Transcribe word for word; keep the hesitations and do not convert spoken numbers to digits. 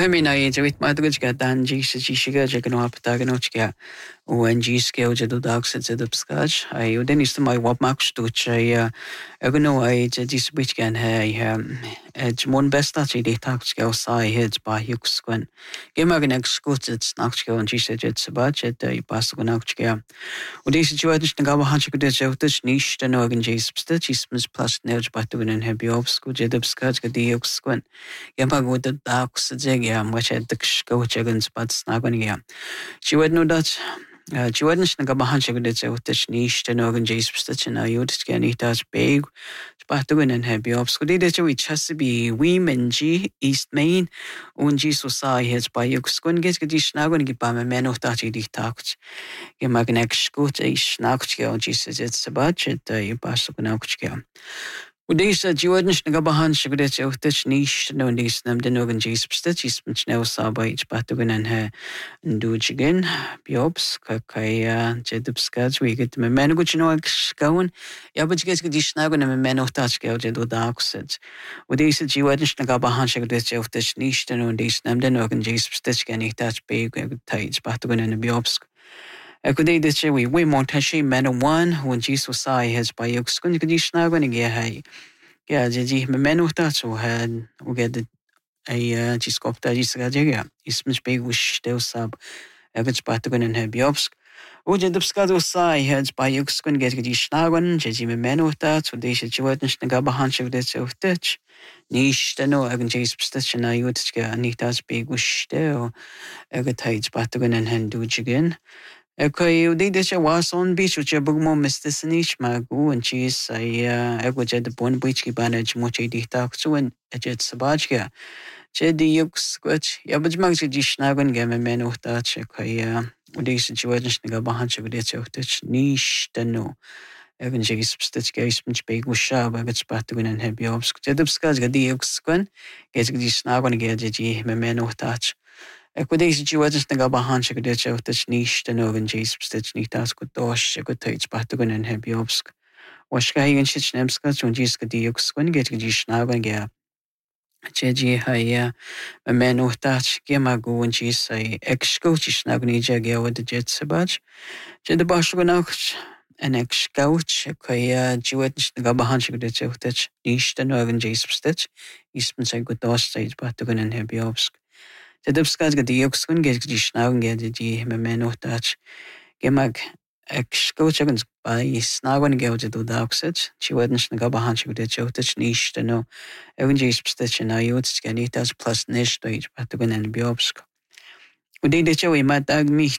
Uhemina je javit madrugga dan jis jishiga jagano apataganochga uanjiske o jadu dakset zedupskaj ai udenis mai wapmax tuchaya agano ai jadis bitgan hai jmon besta jidi takska sai heads by huxquen gemagan excuted snakska on jis jet sabach et pasgunakga udis juadis ngaba hanchik de jautis nish den organ jis stitches plus nerj batugan hebiovsku jedupskaj gadi huxquen gemag the darks jegam which at the coachagans but snagania. She would know that she wouldn't snag a bahanchig that out the niche and organ jays stitch and I would scan it as big. Spatugan and heavy obscurity that which has to be women G East Main un G society by Yuxquin gets the snagon give by a man of that he talked. Gemagnex scoot a snakchka Jesus it's a budget you pass up an outchka. Udisa Jordan's Nagabahan Shigret of Dutch niche, no these them the Nogan J substitutes, which now saw by each patagon and her and do it again. Biobs, Kakaya, Jedupskaj, we get me men which no going. Yeah, but you guys get this nagon and a man of touch girl, Jedu dark said. Udisa Jordan's Nagabahan Shigret of Dutch niche, no these them the Nogan J substitutes can eat touch big tides, patagon and a biobs. I could eat the cherry way more tashy man one when Jesus saw his by your skin could you snag when you hay. Yeah, Gigi, my men with that so had we get the a giscop that is a is much big wish still sub average patagon and her biobsk. O did the scado sai heads by your skin get the snagon, Gigi, my men with that, so they should you wouldn't snagaba hunch of this of Dutch. Niche, the no, I can chase station I would scare Anita's big wish still. I got tides patagon and hand do it again. Okay, you did this was on beach which a bugmo Mister Sanish Magu and cheese. I uh would jet the bone which he managed much a detail so and a jet sabajka. Jeddy yux squatch, Yabaj dish nagon game a man of that. Okay, uh, with these situations, Nagabahanch of this of touch niche the no. Evan J. Stitch gaze much big was sharp, I got spatuin and heavy obsc. Jedupskaz got the yux squen, gets this nagon get a man of touch. Ik weet deze juist nog een handje gedaan, dat is niet de noven Jezus stitch niet als goed doos, ik weet iets patugen en heb je opsk. Was ga je een shit nemska, toen Jezus gedie ook schoon get gedie snaben ga. Jeji hij een man of dat, gema go en Jezus hij excoach snaben niet ja wat de jet sabaj. Je de baas gewoon ook en excoach, ik hij juist nog een handje gedaan, dat is niet de noven Jezus stitch, is met zijn goed doos, iets patugen en heb je opsk. The dubskaz got the yokskin get the snag get the men of Dutch. Gemag ex coachagans by snagon get the doxet. She wouldn't snag a hunch with the chotich niche to know. Evan J. Stitch and I would scan it as plus niche to each patagon and biobsk. We did the show, we might dag meet